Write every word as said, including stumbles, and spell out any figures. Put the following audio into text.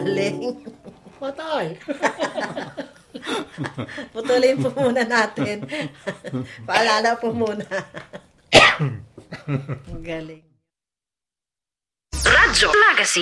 Galing. Patay. Putulin po muna natin. Paalala po muna. Galing. Radyo Magazine.